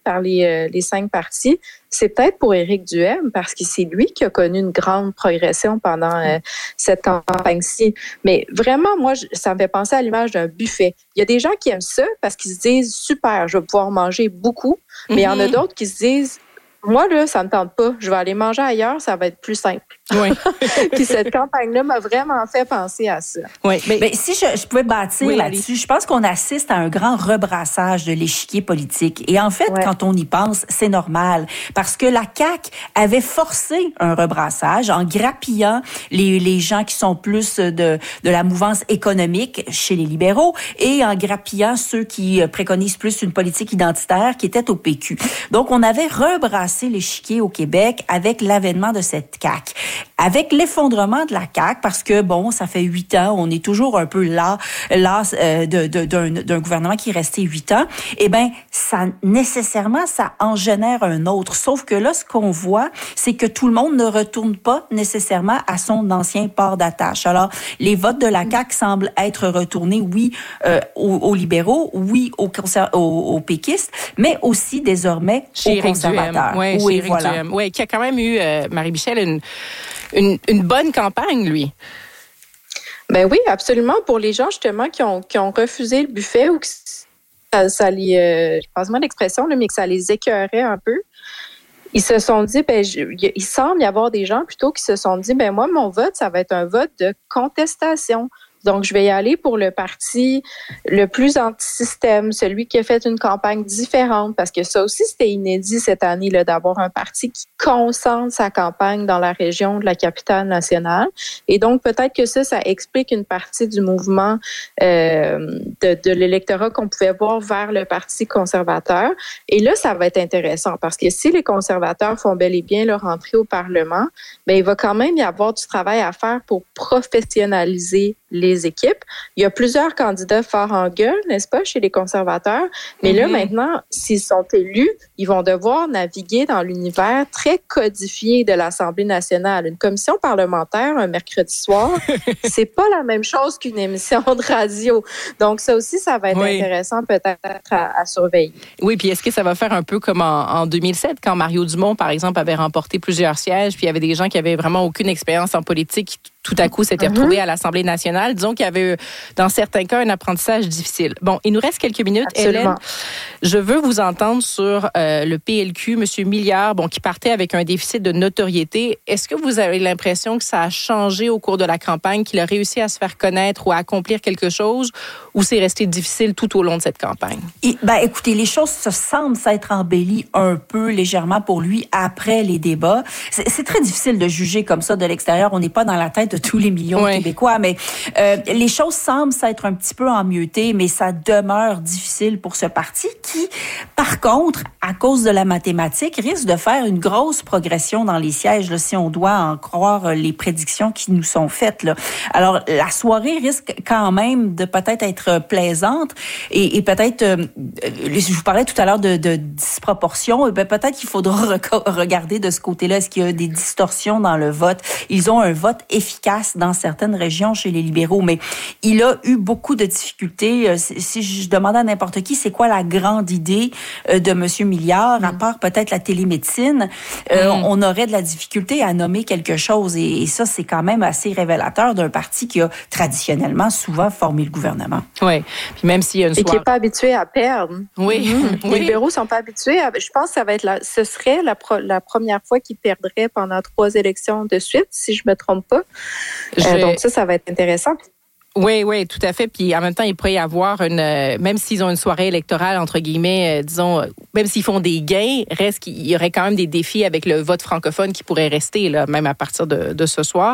par les 5 partis, c'est peut-être pour Éric Duhem, parce que c'est lui qui a connu une grande progression pendant cette campagne-ci. Mais vraiment, moi, ça me fait penser à l'image d'un buffet. Il y a des gens qui aiment ça parce qu'ils se disent « Super, je vais pouvoir manger beaucoup », mais il y en a d'autres qui se disent « Moi, là, ça me tente pas. Je vais aller manger ailleurs, ça va être plus simple. » Oui. Puis cette campagne-là m'a vraiment fait penser à ça. Oui, mais si je pouvais bâtir là-dessus, je pense qu'on assiste à un grand rebrassage de l'échiquier politique. Et en fait, quand on y pense, c'est normal. Parce que la CAQ avait forcé un rebrassage en grappillant les gens qui sont plus de la mouvance économique chez les libéraux et en grappillant ceux qui préconisent plus une politique identitaire qui était au PQ. Donc, on avait rebrassé l'échiquier au Québec avec l'avènement de cette CAQ. Avec l'effondrement de la CAQ, parce que, bon, ça fait 8 ans, on est toujours un peu las d'un gouvernement qui est resté 8 ans, eh bien, ça en génère un autre. Sauf que là, ce qu'on voit, c'est que tout le monde ne retourne pas nécessairement à son ancien port d'attache. Alors, les votes de la CAQ semblent être retournés, oui, aux libéraux, oui, aux péquistes, mais aussi désormais aux conservateurs. Oui, voilà. Oui, qui a quand même eu, Marie-Michel, une bonne campagne, lui. Ben oui, absolument. Pour les gens, justement, qui ont refusé le buffet ou que ça les... je passe mal l'expression, mais que ça les écœurait un peu, ils se sont dit, il semble y avoir des gens plutôt qui se sont dit, moi, mon vote, ça va être un vote de contestation. Donc, je vais y aller pour le parti le plus anti-système, celui qui a fait une campagne différente, parce que ça aussi, c'était inédit cette année, là, d'avoir un parti qui concentre sa campagne dans la région de la capitale nationale. Et donc, peut-être que ça explique une partie du mouvement de l'électorat qu'on pouvait voir vers le Parti conservateur. Et là, ça va être intéressant, parce que si les conservateurs font bel et bien leur entrée au Parlement, il va quand même y avoir du travail à faire pour professionnaliser les équipes. Il y a plusieurs candidats forts en gueule, n'est-ce pas, chez les conservateurs. Mais là, maintenant, s'ils sont élus, ils vont devoir naviguer dans l'univers très codifié de l'Assemblée nationale. Une commission parlementaire, un mercredi soir, c'est pas la même chose qu'une émission de radio. Donc, ça aussi, ça va être intéressant peut-être à surveiller. Oui, puis est-ce que ça va faire un peu comme en 2007, quand Mario Dumont, par exemple, avait remporté plusieurs sièges, puis il y avait des gens qui avaient vraiment aucune expérience en politique qui tout à coup s'étaient retrouvés à l'Assemblée nationale. Disons qu'il y avait, dans certains cas, un apprentissage difficile. Bon, il nous reste quelques minutes. Absolument. Hélène, je veux vous entendre sur le PLQ, M. Milliard, qui partait avec un déficit de notoriété. Est-ce que vous avez l'impression que ça a changé au cours de la campagne, qu'il a réussi à se faire connaître ou à accomplir quelque chose, ou c'est resté difficile tout au long de cette campagne? Écoutez, les choses semblent s'être embellies un peu légèrement pour lui après les débats. C'est très difficile de juger comme ça de l'extérieur. On n'est pas dans la tête de tous les millions de Québécois, mais les choses semblent s'être un petit peu emmieuxées, mais ça demeure difficile pour ce parti qui, par contre, à cause de la mathématique, risque de faire une grosse progression dans les sièges, là, si on doit en croire les prédictions qui nous sont faites, là. Alors, la soirée risque quand même de peut-être être plaisante et peut-être, je vous parlais tout à l'heure de disproportion, peut-être qu'il faudra regarder de ce côté-là, est-ce qu'il y a des distorsions dans le vote. Ils ont un vote efficace dans certaines régions chez les libéraux, mais il a eu beaucoup de difficultés. Si je demandais à n'importe qui, c'est quoi la grande idée de M. Milliard, à part peut-être la télémédecine, on aurait de la difficulté à nommer quelque chose. Et ça, c'est quand même assez révélateur d'un parti qui a traditionnellement souvent formé le gouvernement. Oui. Puis même s'il y a une et qui n'est pas habitué à perdre. Oui. Les libéraux ne sont pas habitués. Je pense que ça va être ce serait la première fois qu'ils perdraient pendant 3 élections de suite, si je ne me trompe pas. Donc ça va être intéressant. Oui, tout à fait. Puis en même temps, il pourrait y avoir même s'ils ont une soirée électorale, entre guillemets, disons, même s'ils font des gains, reste qu'il y aurait quand même des défis avec le vote francophone qui pourrait rester, là, même à partir de ce soir.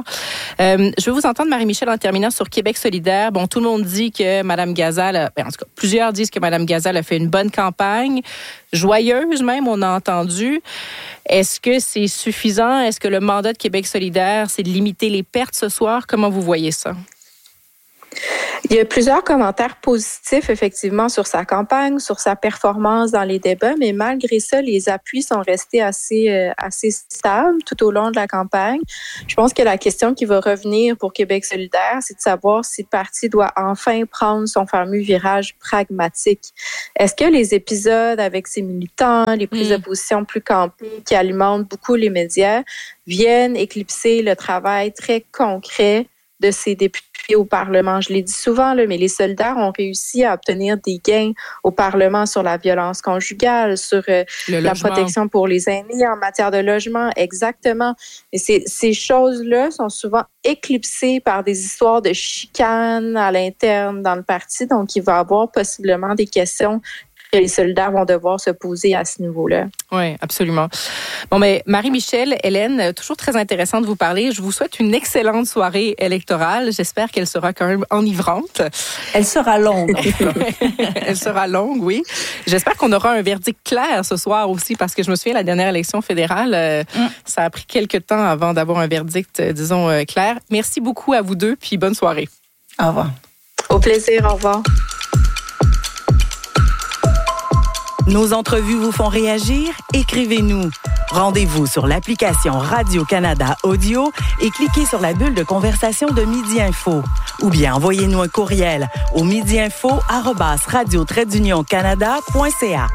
Je veux vous entendre, Marie-Michel, en terminant sur Québec solidaire. Bon, tout le monde dit que Mme Gazal, en tout cas, plusieurs disent que Mme Gazal a fait une bonne campagne, joyeuse même, on a entendu. Est-ce que c'est suffisant? Est-ce que le mandat de Québec solidaire, c'est de limiter les pertes ce soir? Comment vous voyez ça? Il y a plusieurs commentaires positifs, effectivement, sur sa campagne, sur sa performance dans les débats, mais malgré ça, les appuis sont restés assez stables tout au long de la campagne. Je pense que la question qui va revenir pour Québec solidaire, c'est de savoir si le parti doit enfin prendre son fameux virage pragmatique. Est-ce que les épisodes avec ses militants, les prises de position plus campées qui alimentent beaucoup les médias, viennent éclipser le travail très concret de ces députés au Parlement? Je l'ai dit souvent, là, mais les solidaires ont réussi à obtenir des gains au Parlement sur la violence conjugale, sur la protection pour les aînés en matière de logement, exactement. Et ces choses-là sont souvent éclipsées par des histoires de chicanes à l'interne dans le parti, donc il va y avoir possiblement des questions que les solidaires vont devoir se poser à ce niveau-là. Oui, absolument. Bon, mais Marie-Michel, Hélène, toujours très intéressant de vous parler. Je vous souhaite une excellente soirée électorale. J'espère qu'elle sera quand même enivrante. Elle sera longue. Elle sera longue, oui. J'espère qu'on aura un verdict clair ce soir aussi, parce que je me souviens, la dernière élection fédérale, ça a pris quelques temps avant d'avoir un verdict, disons, clair. Merci beaucoup à vous deux, puis bonne soirée. Au revoir. Au plaisir, au revoir. Nos entrevues vous font réagir? Écrivez-nous. Rendez-vous sur l'application Radio-Canada Audio et cliquez sur la bulle de conversation de Midi Info. Ou bien envoyez-nous un courriel au midiinfo@radio-canada.ca.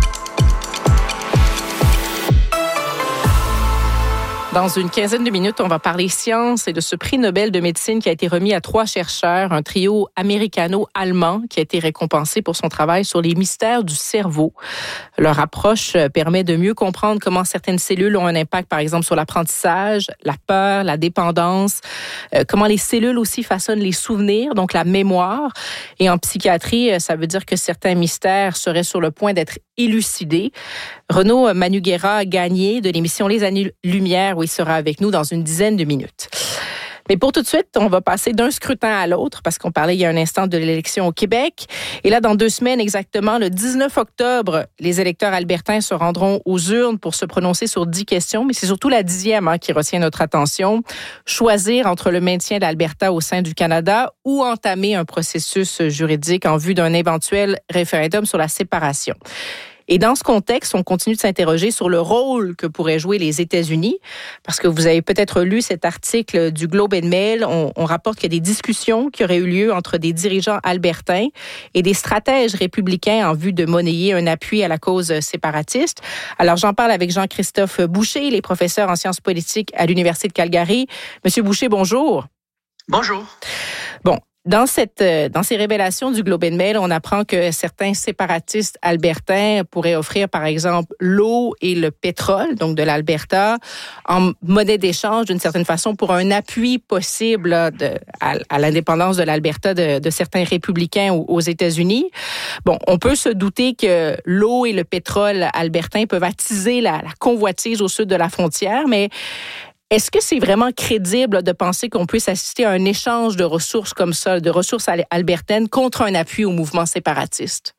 Dans une quinzaine de minutes, on va parler science et de ce prix Nobel de médecine qui a été remis à 3 chercheurs, un trio américano-allemand qui a été récompensé pour son travail sur les mystères du cerveau. Leur approche permet de mieux comprendre comment certaines cellules ont un impact, par exemple, sur l'apprentissage, la peur, la dépendance, comment les cellules aussi façonnent les souvenirs, donc la mémoire. Et en psychiatrie, ça veut dire que certains mystères seraient sur le point d'être élucidés. Renaud Manugera-Gagné de l'émission Les Années-Lumière, où il sera avec nous dans une dizaine de minutes. Mais pour tout de suite, on va passer d'un scrutin à l'autre parce qu'on parlait il y a un instant de l'élection au Québec. Et là, dans 2 semaines exactement, le 19 octobre, les électeurs albertains se rendront aux urnes pour se prononcer sur 10 questions, mais c'est surtout la 10e qui retient notre attention. Choisir entre le maintien de l'Alberta au sein du Canada ou entamer un processus juridique en vue d'un éventuel référendum sur la séparation. Et dans ce contexte, on continue de s'interroger sur le rôle que pourraient jouer les États-Unis, parce que vous avez peut-être lu cet article du Globe and Mail. On rapporte qu'il y a des discussions qui auraient eu lieu entre des dirigeants albertains et des stratèges républicains en vue de monnayer un appui à la cause séparatiste. Alors, j'en parle avec Jean-Christophe Boucher, il est professeur en sciences politiques à l'Université de Calgary. Monsieur Boucher, bonjour. Bonjour. Bon. Dans ces révélations du Globe and Mail, on apprend que certains séparatistes albertains pourraient offrir, par exemple, l'eau et le pétrole, donc de l'Alberta, en monnaie d'échange, d'une certaine façon, pour un appui possible à l'indépendance de l'Alberta de certains républicains aux États-Unis. Bon, on peut se douter que l'eau et le pétrole albertains peuvent attiser la convoitise au sud de la frontière, mais est-ce que c'est vraiment crédible de penser qu'on puisse assister à un échange de ressources comme ça, de ressources albertaines contre un appui au mouvement séparatiste?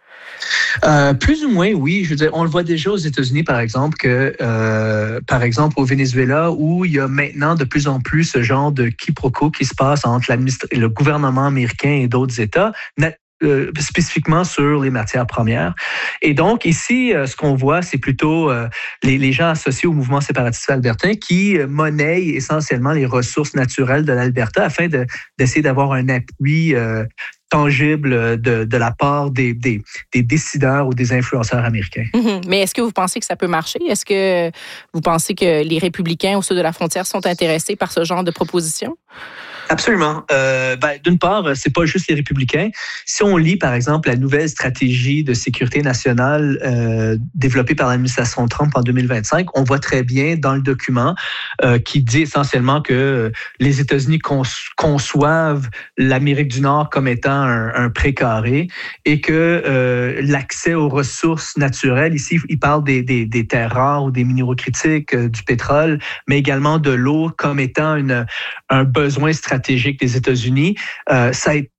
Plus ou moins, oui. Je veux dire, on le voit déjà aux États-Unis, par exemple, par exemple, au Venezuela, où il y a maintenant de plus en plus ce genre de quiproquo qui se passe entre le gouvernement américain et d'autres États, spécifiquement sur les matières premières. Et donc, ici, ce qu'on voit, c'est plutôt les gens associés au mouvement séparatiste albertain qui monnaient essentiellement les ressources naturelles de l'Alberta afin d'essayer d'avoir un appui tangible de la part des décideurs ou des influenceurs américains. Mais est-ce que vous pensez que ça peut marcher? Est-ce que vous pensez que les républicains au sud de la frontière sont intéressés par ce genre de proposition? Absolument. D'une part, c'est pas juste les républicains. Si on lit, par exemple, la nouvelle stratégie de sécurité nationale développée par l'administration Trump en 2025, on voit très bien dans le document qui dit essentiellement que les États-Unis conçoivent l'Amérique du Nord comme étant un précaré et que l'accès aux ressources naturelles, ici, il parle des terres rares ou des minéraux critiques, du pétrole, mais également de l'eau comme étant un besoin stratégique des États-Unis. Ça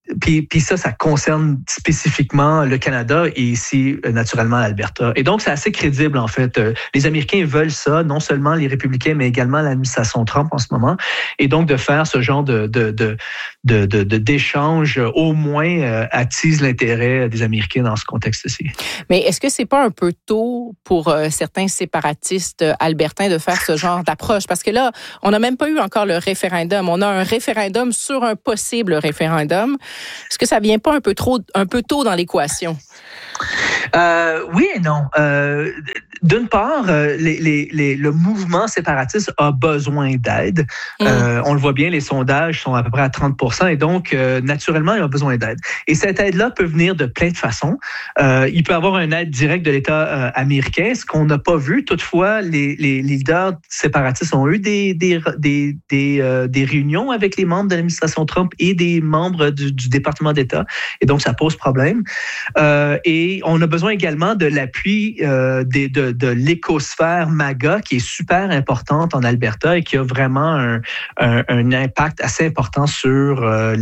puis ça concerne spécifiquement le Canada et ici, naturellement, l'Alberta. Et donc, c'est assez crédible, en fait. Les Américains veulent ça, non seulement les républicains, mais également l'administration Trump en ce moment. Et donc, de faire ce genre d'échange, au moins, attise l'intérêt des Américains dans ce contexte-ci. Mais est-ce que c'est pas un peu tôt pour certains séparatistes albertains de faire ce genre d'approche? Parce que là, on n'a même pas eu encore le référendum. On a un référendum sur un possible référendum. Est-ce que ça vient pas un peu tôt dans l'équation? Oui et non. D'une part, le mouvement séparatiste a besoin d'aide. On le voit bien, les sondages sont à peu près à 30%, et donc, naturellement, il a besoin d'aide. Et cette aide-là peut venir de plein de façons. Il peut y avoir une aide directe de l'État américain, ce qu'on n'a pas vu. Toutefois, les leaders séparatistes ont eu des réunions avec les membres de l'administration Trump et des membres du département d'État, et donc ça pose problème. Et on a besoin également de l'appui de l'écosphère MAGA, qui est super importante en Alberta et qui a vraiment un impact assez important sur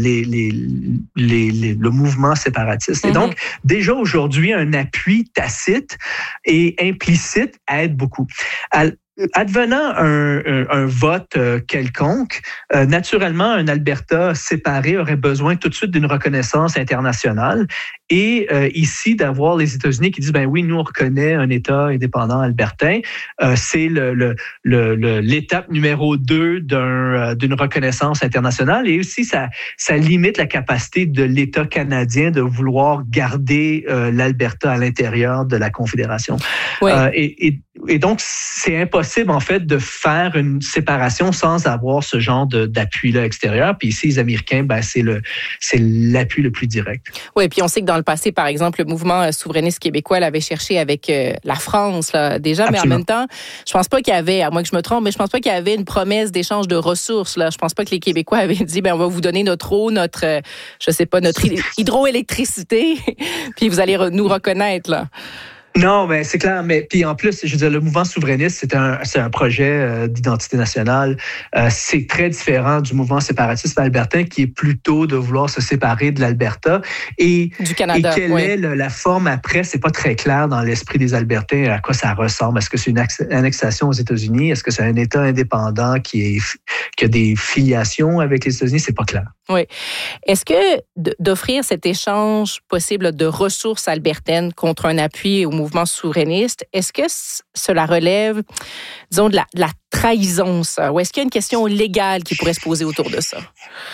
le mouvement séparatiste. Et donc, déjà aujourd'hui, un appui tacite et implicite aide beaucoup. Advenant un vote quelconque, naturellement, un Alberta séparé aurait besoin tout de suite d'une reconnaissance internationale. Et ici, d'avoir les États-Unis qui disent, ben oui, nous, on reconnaît un État indépendant albertain. C'est l'étape numéro 2 d'une reconnaissance internationale. Et aussi, ça limite la capacité de l'État canadien de vouloir garder l'Alberta à l'intérieur de la Confédération. Oui. Et donc, c'est impossible, en fait, de faire une séparation sans avoir ce genre d'appui-là extérieur. Puis ici, les Américains, ben, c'est l'appui le plus direct. Oui, puis on sait que dans le passé, par exemple, le mouvement souverainiste québécois l'avait cherché avec la France, là, déjà. Absolument. Mais en même temps, je pense pas qu'il y avait, à moins que je me trompe, mais je pense pas qu'il y avait une promesse d'échange de ressources, là. Je pense pas que les Québécois avaient dit, ben, on va vous donner notre eau, notre hydroélectricité, puis vous allez nous reconnaître, là. Non, mais c'est clair. Mais puis en plus, je veux dire, le mouvement souverainiste, c'est un projet d'identité nationale. C'est très différent du mouvement séparatiste albertain, qui est plutôt de vouloir se séparer de l'Alberta et du Canada. Et quelle est la forme après, c'est pas très clair dans l'esprit des Albertains à quoi ça ressemble. Est-ce que c'est une annexation aux États-Unis? Est-ce que c'est un État indépendant qui a des filiations avec les États-Unis? C'est pas clair. Oui. Est-ce que d'offrir cet échange possible de ressources albertaines contre un appui au mouvement souverainiste, est-ce que cela relève, disons, de la trahison, ça? Ou est-ce qu'il y a une question légale qui pourrait se poser autour de ça?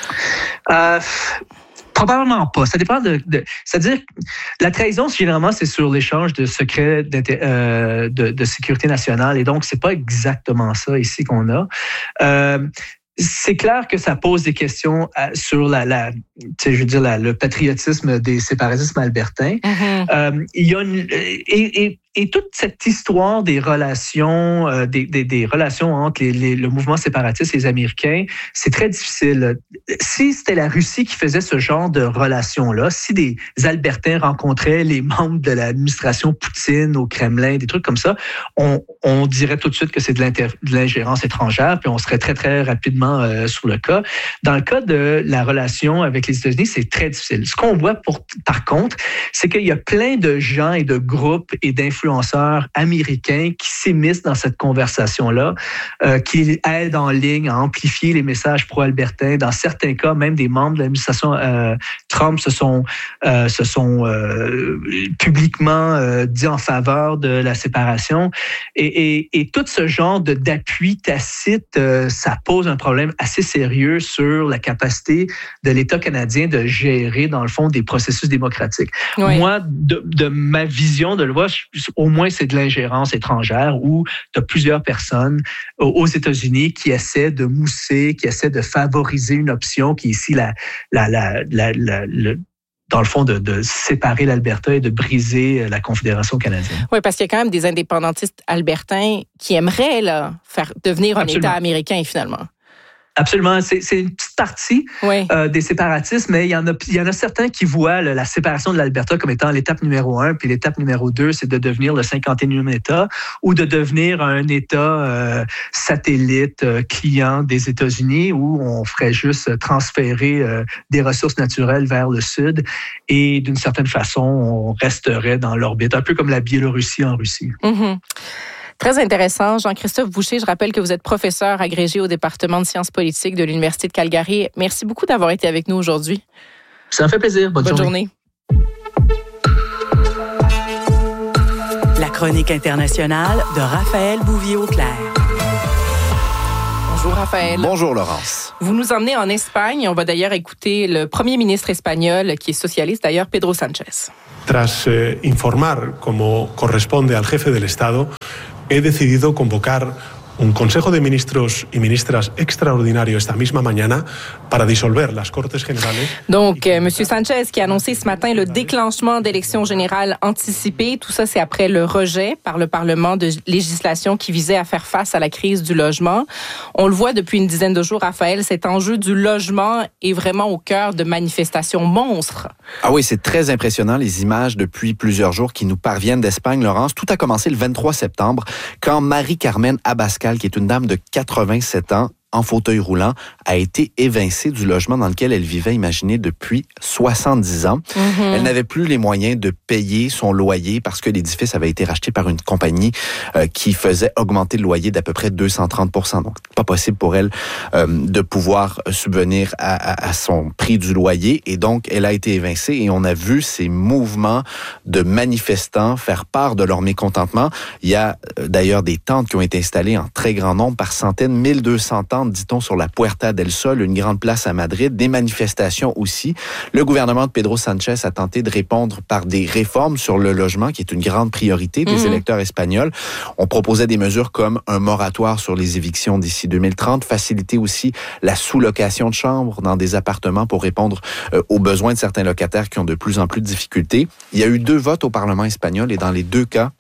Probablement pas. Ça dépend c'est-à-dire, la trahison, généralement, c'est sur l'échange de secrets de sécurité nationale. Et donc, c'est pas exactement ça ici qu'on a. C'est clair que ça pose des questions sur le patriotisme des séparatismes albertains. Il y a et toute cette histoire des relations, des relations entre le mouvement séparatiste et les Américains, c'est très difficile. Si c'était la Russie qui faisait ce genre de relations-là, si des Albertains rencontraient les membres de l'administration Poutine au Kremlin, des trucs comme ça, on dirait tout de suite que c'est de l'ingérence étrangère, puis on serait très, très rapidement sur le cas. Dans le cas de la relation avec les États-Unis, c'est très difficile. Ce qu'on voit par contre, c'est qu'il y a plein de gens et de groupes et d'influenceurs américains qui s'immiscent dans cette conversation-là, qui aident en ligne à amplifier les messages pro-albertains. Dans certains cas, même des membres de l'administration Trump se sont publiquement dit en faveur de la séparation. Et tout ce genre d'appui tacite, ça pose un problème assez sérieux sur la capacité de l'État canadien de gérer, dans le fond, des processus démocratiques. Oui. Moi, de ma vision de le voir, au moins, c'est de l'ingérence étrangère où tu as plusieurs personnes aux États-Unis qui essaient de mousser, qui essaient de favoriser une option qui est ici dans le fond, de séparer l'Alberta et de briser la Confédération canadienne. Oui, parce qu'il y a quand même des indépendantistes albertains qui aimeraient faire devenir un État américain, finalement. Absolument. C'est une petite partie des séparatistes, mais il y en a certains qui voient la séparation de l'Alberta comme étant l'étape numéro 1, puis l'étape numéro 2, c'est de devenir le 51e État ou de devenir un État satellite, client des États-Unis, où on ferait juste transférer des ressources naturelles vers le sud et d'une certaine façon, on resterait dans l'orbite, un peu comme la Biélorussie en Russie. Mm-hmm. Très intéressant. Jean-Christophe Boucher, je rappelle que vous êtes professeur agrégé au département de sciences politiques de l'Université de Calgary. Merci beaucoup d'avoir été avec nous aujourd'hui. Ça me fait plaisir. Bonne journée. La chronique internationale de Raphaël Bouvier-Auclair. Bonjour Raphaël. Bonjour Laurence. Vous nous emmenez en Espagne. On va d'ailleurs écouter le premier ministre espagnol, qui est socialiste d'ailleurs, Pedro Sánchez. Tras informar como corresponde al jefe del Estado, he decidido convocar un Consejo de Ministros y Ministras extraordinario esta misma mañana para disolver las Cortes Generales. Donc, M. Sánchez qui a annoncé ce matin le déclenchement d'élections générales anticipées. Tout ça, c'est après le rejet par le Parlement de législation qui visait à faire face à la crise du logement. On le voit depuis une dizaine de jours, Raphaël, cet enjeu du logement est vraiment au cœur de manifestations monstres. Ah oui, c'est très impressionnant, les images depuis plusieurs jours qui nous parviennent d'Espagne, Laurence. Tout a commencé le 23 septembre, quand Marie-Carmen Abascal, qui est une dame de 87 ans, en fauteuil roulant, a été évincée du logement dans lequel elle vivait, imaginez, depuis 70 ans. Mm-hmm. Elle n'avait plus les moyens de payer son loyer parce que l'édifice avait été racheté par une compagnie qui faisait augmenter le loyer d'à peu près 230%. Donc, pas possible pour elle de pouvoir subvenir à son prix du loyer. Et donc, elle a été évincée et on a vu ces mouvements de manifestants faire part de leur mécontentement. Il y a d'ailleurs des tentes qui ont été installées en très grand nombre, par centaines, 1200 tentes, dit-on, sur la Puerta del Sol, une grande place à Madrid, des manifestations aussi. Le gouvernement de Pedro Sánchez a tenté de répondre par des réformes sur le logement, qui est une grande priorité des électeurs espagnols. On proposait des mesures comme un moratoire sur les évictions d'ici 2030, faciliter aussi la sous-location de chambres dans des appartements pour répondre aux besoins de certains locataires qui ont de plus en plus de difficultés. Il y a eu 2 votes au Parlement espagnol et dans les 2 cas,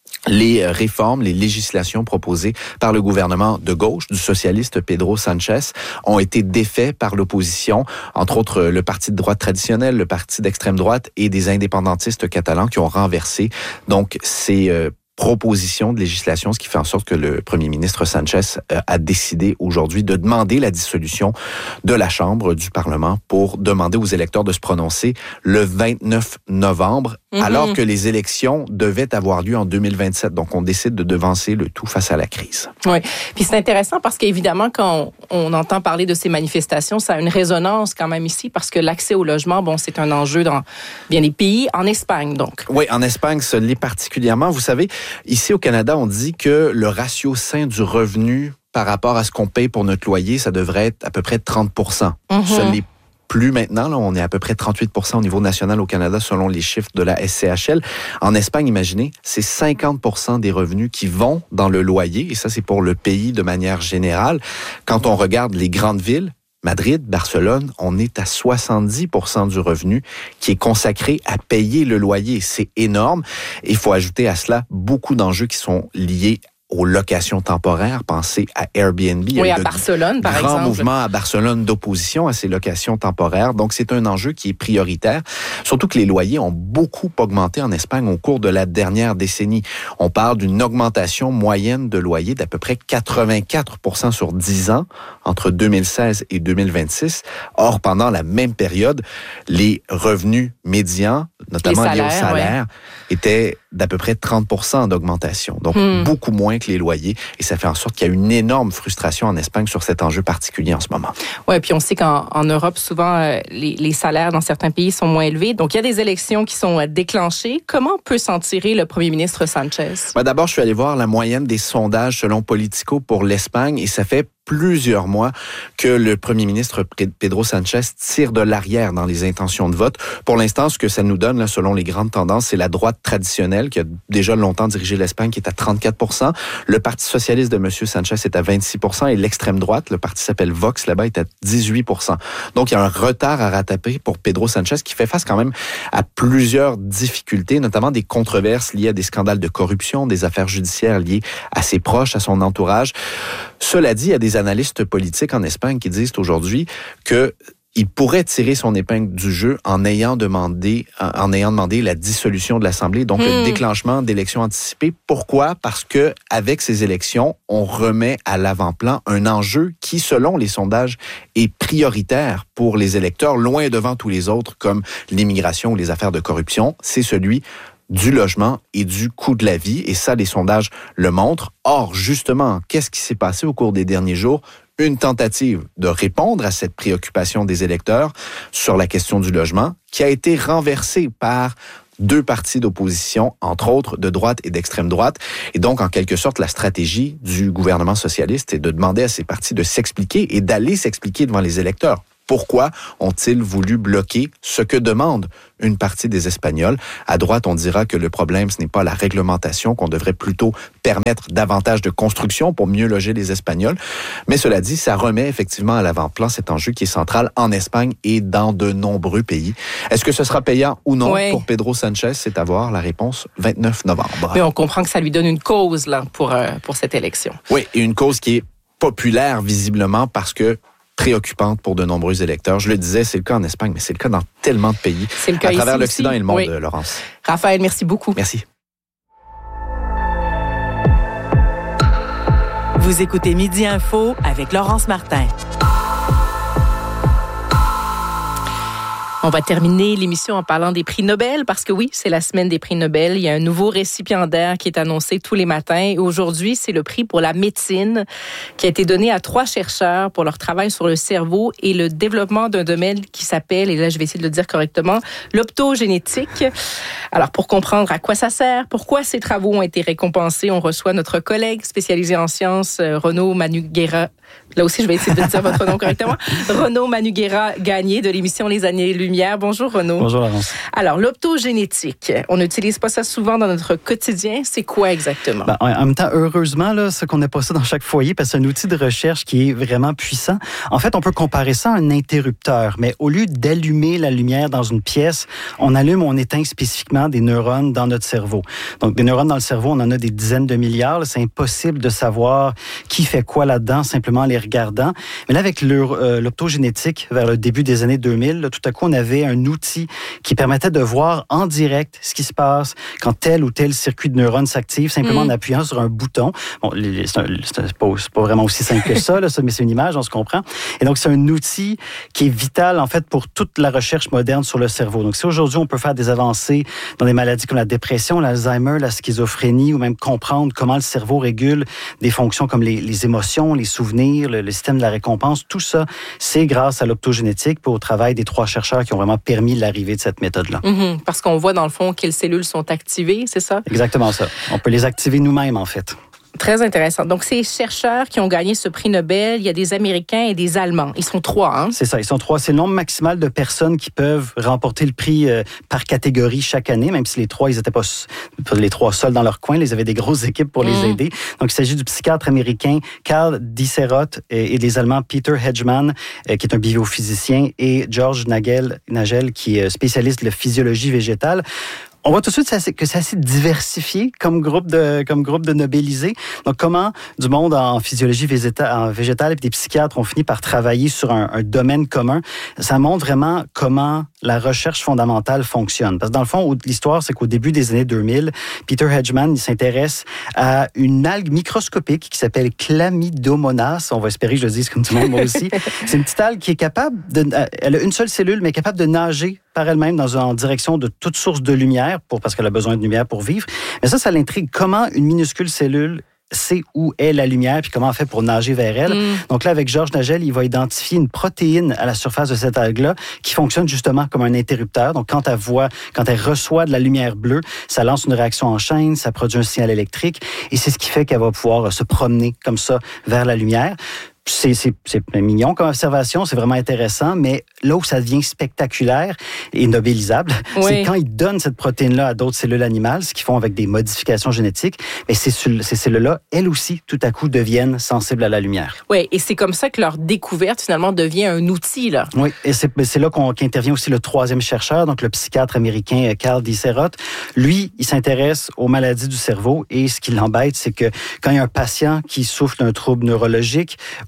les réformes, les législations proposées par le gouvernement de gauche, du socialiste Pedro Sánchez, ont été défaits par l'opposition, entre autres le parti de droite traditionnel, le parti d'extrême droite et des indépendantistes catalans qui ont renversé donc ces proposition de législation, ce qui fait en sorte que le premier ministre Sánchez a décidé aujourd'hui de demander la dissolution de la Chambre du Parlement pour demander aux électeurs de se prononcer le 29 novembre, alors que les élections devaient avoir lieu en 2027. Donc, on décide de devancer le tout face à la crise. Oui. Puis c'est intéressant parce qu'évidemment, quand on entend parler de ces manifestations, ça a une résonance quand même ici parce que l'accès au logement, bon, c'est un enjeu dans bien des pays, en Espagne donc. Oui, en Espagne, ça l'est particulièrement. Vous savez, ici au Canada, on dit que le ratio sain du revenu par rapport à ce qu'on paye pour notre loyer, ça devrait être à peu près 30%. Ce n'est plus maintenant, là, on est à peu près 38% au niveau national au Canada selon les chiffres de la SCHL. En Espagne, imaginez, c'est 50% des revenus qui vont dans le loyer, et ça c'est pour le pays de manière générale. Quand on regarde les grandes villes, Madrid, Barcelone, on est à 70% du revenu qui est consacré à payer le loyer. C'est énorme. Il faut ajouter à cela beaucoup d'enjeux qui sont liés aux locations temporaires. Pensez à Airbnb. Oui, à Barcelone, par exemple. Grand mouvement à Barcelone d'opposition à ces locations temporaires. Donc, c'est un enjeu qui est prioritaire. Surtout que les loyers ont beaucoup augmenté en Espagne au cours de la dernière décennie. On parle d'une augmentation moyenne de loyer d'à peu près 84% sur 10 ans entre 2016 et 2026. Or, pendant la même période, les revenus médians, notamment liés au salaire, étaient d'à peu près 30% d'augmentation. Donc, beaucoup moins que les loyers. Et ça fait en sorte qu'il y a une énorme frustration en Espagne sur cet enjeu particulier en ce moment. Oui, puis on sait qu'en Europe, souvent, les salaires dans certains pays sont moins élevés. Donc, il y a des élections qui sont déclenchées. Comment peut s'en tirer le premier ministre Sánchez? D'abord, je suis allé voir la moyenne des sondages selon Politico pour l'Espagne et ça fait plusieurs mois que le premier ministre Pedro Sánchez tire de l'arrière dans les intentions de vote. Pour l'instant, ce que ça nous donne, là, selon les grandes tendances, c'est la droite traditionnelle qui a déjà longtemps dirigé l'Espagne, qui est à 34%. Le Parti socialiste de M. Sánchez est à 26% et l'extrême droite, le parti s'appelle Vox, là-bas, est à 18%. Donc, il y a un retard à rattraper pour Pedro Sánchez qui fait face quand même à plusieurs difficultés, notamment des controverses liées à des scandales de corruption, des affaires judiciaires liées à ses proches, à son entourage. Cela dit, il y a des des analystes politiques en Espagne qui disent aujourd'hui que il pourrait tirer son épingle du jeu en ayant demandé la dissolution de l'Assemblée, donc le déclenchement d'élections anticipées. Pourquoi? Parce que avec ces élections, on remet à l'avant-plan un enjeu qui, selon les sondages, est prioritaire pour les électeurs, loin devant tous les autres, comme l'immigration ou les affaires de corruption. C'est celui du logement et du coût de la vie. Et ça, les sondages le montrent. Or, justement, qu'est-ce qui s'est passé au cours des derniers jours? Une tentative de répondre à cette préoccupation des électeurs sur la question du logement qui a été renversée par deux partis d'opposition, entre autres de droite et d'extrême droite. Et donc, en quelque sorte, la stratégie du gouvernement socialiste est de demander à ces partis de s'expliquer et d'aller s'expliquer devant les électeurs. Pourquoi ont-ils voulu bloquer ce que demande une partie des Espagnols? À droite, on dira que le problème, ce n'est pas la réglementation, qu'on devrait plutôt permettre davantage de construction pour mieux loger les Espagnols. Mais cela dit, ça remet effectivement à l'avant-plan cet enjeu qui est central en Espagne et dans de nombreux pays. Est-ce que ce sera payant ou non pour Pedro Sanchez? C'est à voir. La réponse, 29 novembre. Mais on comprend que ça lui donne une cause là pour cette élection. Oui, et une cause qui est populaire visiblement parce que préoccupante pour de nombreux électeurs. Je le disais, c'est le cas en Espagne, mais c'est le cas dans tellement de pays. C'est le cas à travers l'Occident aussi. Et le monde, Laurence. Raphaël, merci beaucoup. Merci. Vous écoutez Midi Info avec Laurence Martin. On va terminer l'émission en parlant des prix Nobel parce que oui, c'est la semaine des prix Nobel. Il y a un nouveau récipiendaire qui est annoncé tous les matins. Et aujourd'hui, c'est le prix pour la médecine qui a été donné à 3 chercheurs pour leur travail sur le cerveau et le développement d'un domaine qui s'appelle, et là je vais essayer de le dire correctement, l'optogénétique. Alors pour comprendre à quoi ça sert, pourquoi ces travaux ont été récompensés, on reçoit notre collègue spécialisé en sciences, Renaud Manugera. Là aussi, je vais essayer de dire votre nom correctement. Renaud Manugera-Gagné de l'émission Les Années-Lumière. Bonjour, Renaud. Bonjour, Laurence. Alors, l'optogénétique, on n'utilise pas ça souvent dans notre quotidien. C'est quoi exactement? En même temps, heureusement, là, ce qu'on n'a pas ça dans chaque foyer, parce que c'est un outil de recherche qui est vraiment puissant. En fait, on peut comparer ça à un interrupteur, mais au lieu d'allumer la lumière dans une pièce, on éteint spécifiquement des neurones dans notre cerveau. Donc, des neurones dans le cerveau, on en a des dizaines de milliards. Là, c'est impossible de savoir qui fait quoi là-dedans, simplement en les regardant. Mais là, avec l'optogénétique, vers le début des années 2000, là, tout à coup, on avait un outil qui permettait de voir en direct ce qui se passe quand tel ou tel circuit de neurones s'active, simplement en appuyant sur un bouton. Bon, c'est pas vraiment aussi simple que ça, là, mais c'est une image, on se comprend. Et donc, c'est un outil qui est vital, en fait, pour toute la recherche moderne sur le cerveau. Donc, si aujourd'hui, on peut faire des avancées dans des maladies comme la dépression, l'Alzheimer, la schizophrénie, ou même comprendre comment le cerveau régule des fonctions comme les émotions, les souvenirs, le système de la récompense, tout ça, c'est grâce à l'optogénétique et au travail des 3 chercheurs qui ont vraiment permis l'arrivée de cette méthode-là. Parce qu'on voit, dans le fond, quelles cellules sont activées, c'est ça? Exactement ça. On peut les activer nous-mêmes, en fait. Très intéressant. Donc, ces chercheurs qui ont gagné ce prix Nobel, il y a des Américains et des Allemands. Ils sont 3, hein? C'est ça, ils sont 3. C'est le nombre maximal de personnes qui peuvent remporter le prix par catégorie chaque année, même si les 3, ils n'étaient pas les 3 seuls dans leur coin. Ils avaient des grosses équipes pour les aider. Donc, il s'agit du psychiatre américain Karl Dicerot et des Allemands Peter Hedgemann, qui est un biophysicien, et George Nagel, qui est spécialiste de la physiologie végétale. On voit tout de suite que c'est assez diversifié comme groupe de Nobelisés. Donc, comment du monde en physiologie végétale et des psychiatres ont fini par travailler sur un domaine commun, ça montre vraiment comment la recherche fondamentale fonctionne. Parce que dans le fond, l'histoire, c'est qu'au début des années 2000, Peter Hedgemann, il s'intéresse à une algue microscopique qui s'appelle Chlamydomonas. On va espérer que je le dise comme tout le monde, moi aussi. C'est une petite algue qui est capable elle a une seule cellule, mais capable de nager par elle-même en direction de toute source de lumière, parce qu'elle a besoin de lumière pour vivre. Mais ça l'intrigue. Comment une minuscule cellule sait où est la lumière puis comment elle fait pour nager vers elle. Donc là, avec George Nagel, il va identifier une protéine à la surface de cette algue-là qui fonctionne justement comme un interrupteur. Donc quand elle reçoit de la lumière bleue, ça lance une réaction en chaîne, ça produit un signal électrique et c'est ce qui fait qu'elle va pouvoir se promener comme ça vers la lumière. C'est mignon comme observation, c'est vraiment intéressant, mais là où ça devient spectaculaire et nobelisable, c'est quand ils donnent cette protéine-là à d'autres cellules animales, ce qu'ils font avec des modifications génétiques, mais ces cellules-là, elles aussi, tout à coup, deviennent sensibles à la lumière. Oui, et c'est comme ça que leur découverte, finalement, devient un outil, là. Oui, et c'est là qu'intervient aussi le 3e chercheur, donc le psychiatre américain Karl Dicerot. Lui, il s'intéresse aux maladies du cerveau et ce qui l'embête, c'est que quand il y a un patient qui souffre d'un trouble neurologique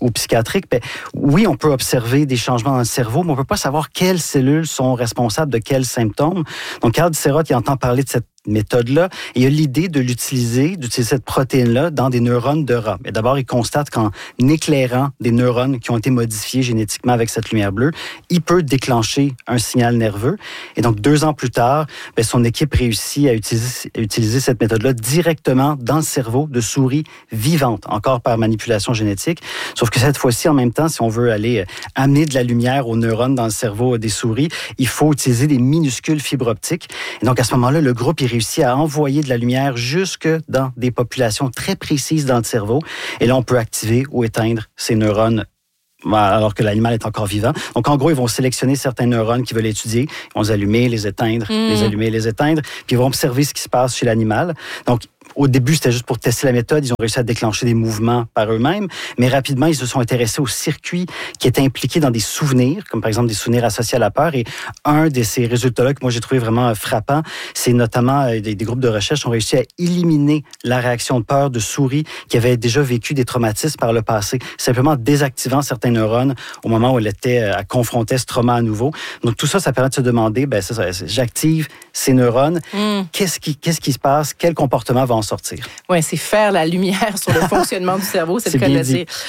ou psychiatriques, ben, oui, on peut observer des changements dans le cerveau, mais on ne peut pas savoir quelles cellules sont responsables de quels symptômes. Donc, Carl Disseroth, il entend parler de cette méthode-là, et il a l'idée d'utiliser cette protéine-là dans des neurones de rat. Mais d'abord, il constate qu'en éclairant des neurones qui ont été modifiés génétiquement avec cette lumière bleue, il peut déclencher un signal nerveux. Et donc, 2 ans plus tard, ben, son équipe réussit à utiliser cette méthode-là directement dans le cerveau de souris vivantes, encore par manipulation génétique. Sauf que cette fois-ci, en même temps, si on veut aller amener de la lumière aux neurones dans le cerveau des souris, il faut utiliser des minuscules fibres optiques. Et donc, à ce moment-là, le groupe, il réussit à envoyer de la lumière jusque dans des populations très précises dans le cerveau. Et là, on peut activer ou éteindre ces neurones alors que l'animal est encore vivant. Donc, en gros, ils vont sélectionner certains neurones qu'ils veulent étudier. Ils vont les allumer, les éteindre, les allumer, les éteindre. Puis, ils vont observer ce qui se passe chez l'animal. Donc, au début, c'était juste pour tester la méthode. Ils ont réussi à déclencher des mouvements par eux-mêmes. Mais rapidement, ils se sont intéressés aux circuits qui étaient impliqués dans des souvenirs, comme par exemple des souvenirs associés à la peur. Et un de ces résultats-là que moi, j'ai trouvé vraiment frappant, c'est notamment des groupes de recherche ont réussi à éliminer la réaction de peur de souris qui avaient déjà vécu des traumatismes par le passé, simplement désactivant certains neurones au moment où elles étaient confrontées ce trauma à nouveau. Donc, tout ça, ça permet de se demander, ben, j'active ces neurones. Qu'est-ce qui se passe? Quel comportement va en sortir? Oui, c'est faire la lumière sur le fonctionnement du cerveau, c'est le cas de le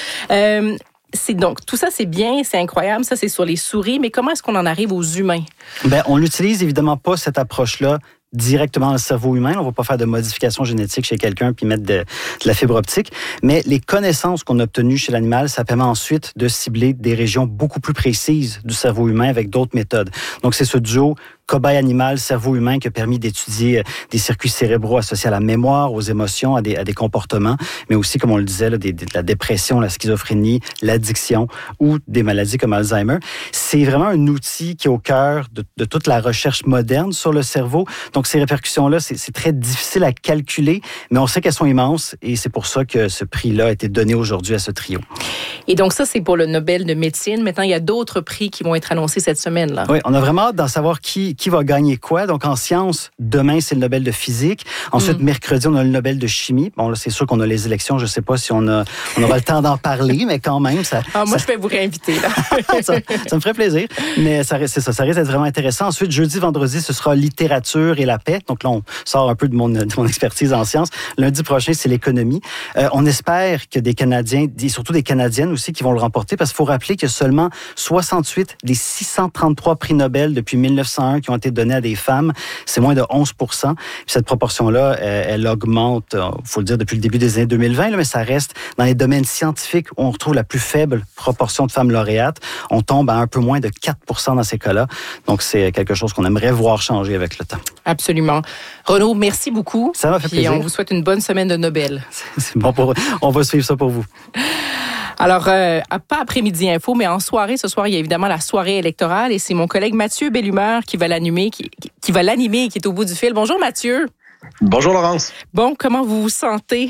dire. Donc, tout ça, c'est bien, c'est incroyable. Ça, c'est sur les souris. Mais comment est-ce qu'on en arrive aux humains? Ben, on n'utilise évidemment pas cette approche-là directement dans le cerveau humain. On ne va pas faire de modification génétique chez quelqu'un puis mettre de la fibre optique. Mais les connaissances qu'on a obtenues chez l'animal, ça permet ensuite de cibler des régions beaucoup plus précises du cerveau humain avec d'autres méthodes. Donc, c'est ce duo cobaye animal, cerveau humain qui a permis d'étudier des circuits cérébraux associés à la mémoire, aux émotions, à des comportements, mais aussi, comme on le disait, là, de la dépression, la schizophrénie, l'addiction ou des maladies comme Alzheimer. C'est vraiment un outil qui est au cœur de toute la recherche moderne sur le cerveau. Donc, ces répercussions-là, c'est très difficile à calculer, mais on sait qu'elles sont immenses et c'est pour ça que ce prix-là a été donné aujourd'hui à ce trio. Et donc, ça, c'est pour le Nobel de médecine. Maintenant, il y a d'autres prix qui vont être annoncés cette semaine, là. Oui, on a vraiment hâte d'en savoir qui va gagner quoi. Donc, en sciences, demain, c'est le Nobel de physique. Ensuite, mercredi, on a le Nobel de chimie. Bon, là, c'est sûr qu'on a les élections. Je ne sais pas si on aura le temps d'en parler, mais quand même, ça... moi, je vais vous réinviter, là. ça me ferait plaisir. Mais ça risque d'être vraiment intéressant. Ensuite, jeudi, vendredi, ce sera littérature et la paix. Donc là, on sort un peu de mon expertise en sciences. Lundi prochain, c'est l'économie. On espère que des Canadiens, et surtout des Canadiennes aussi, qui vont le remporter, parce qu'il faut rappeler qu'il y a seulement 68 des 633 prix Nobel depuis 1901 qui ont été donnés à des femmes. C'est moins de 11 %. Puis cette proportion-là, elle augmente, il faut le dire, depuis le début des années 2020, là, mais ça reste dans les domaines scientifiques où on retrouve la plus faible proportion de femmes lauréates. On tombe à un peu moins de 4 % dans ces cas-là. Donc, c'est quelque chose qu'on aimerait voir changer avec le temps. Absolument. Renaud, merci beaucoup. Ça m'a fait plaisir. Et on vous souhaite une bonne semaine de Nobel. C'est bon on va suivre ça pour vous. Alors, pas après-midi info, mais en soirée, ce soir, il y a évidemment la soirée électorale et c'est mon collègue Mathieu Bellumeur qui va l'animer, qui va l'animer et qui est au bout du fil. Bonjour Mathieu. Bonjour Laurence. Bon, comment vous vous sentez?